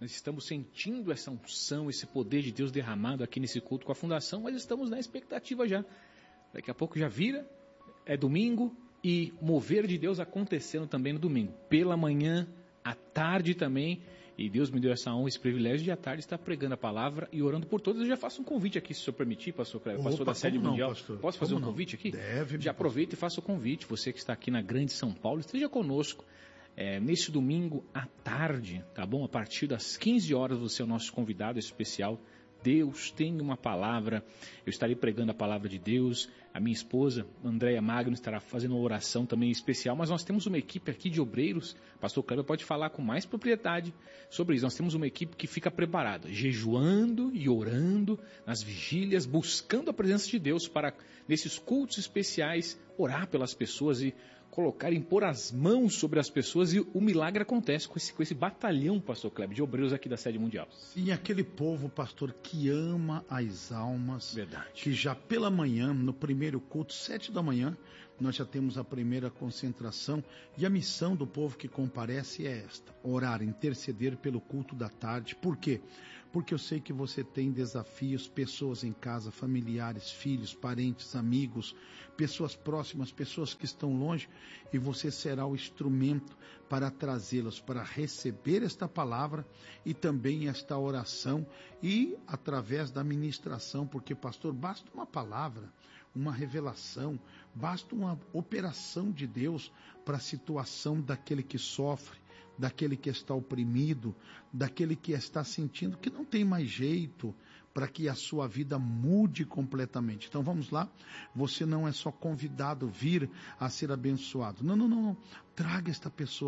nós estamos sentindo essa unção, esse poder de Deus derramado aqui nesse culto com a Fundação, mas estamos na expectativa já. Daqui a pouco já vira, é domingo, e mover de Deus acontecendo também no domingo. Pela manhã, à tarde também, e Deus me deu essa honra, esse privilégio de à tarde estar pregando a palavra e orando por todos. Eu já faço um convite aqui, se o senhor permitir, pastor Cleber, pastor da Sede Mundial. Pastor? Posso fazer um convite aqui? Deve. Já aproveita e faça o convite. Você que está aqui na Grande São Paulo, esteja conosco nesse domingo à tarde, tá bom? A partir das 15 horas você é o nosso convidado especial. Deus tem uma palavra, eu estarei pregando a palavra de Deus, a minha esposa, Andréia Magno, estará fazendo uma oração também especial, mas nós temos uma equipe aqui de obreiros, pastor Cleber pode falar com mais propriedade sobre isso. Nós temos uma equipe que fica preparada, jejuando e orando nas vigílias, buscando a presença de Deus para, nesses cultos especiais, orar pelas pessoas e impor as mãos sobre as pessoas, e o milagre acontece com esse batalhão, pastor Cleber, de obreiros aqui da Sede Mundial. E aquele povo, pastor, que ama as almas. Verdade. Que já pela manhã, no primeiro culto, 7 da manhã, nós já temos a primeira concentração, e a missão do povo que comparece é esta: orar, interceder pelo culto da tarde. Por quê? Porque eu sei que você tem desafios, pessoas em casa, familiares, filhos, parentes, amigos, pessoas próximas, pessoas que estão longe, e você será o instrumento para trazê-los, para receber esta palavra e também esta oração, e através da ministração, porque, pastor, basta uma palavra, uma revelação, basta uma operação de Deus para a situação daquele que sofre, daquele que está oprimido, daquele que está sentindo que não tem mais jeito, para que a sua vida mude completamente. Então vamos lá, você não é só convidado a vir a ser abençoado. Não. Traga esta pessoa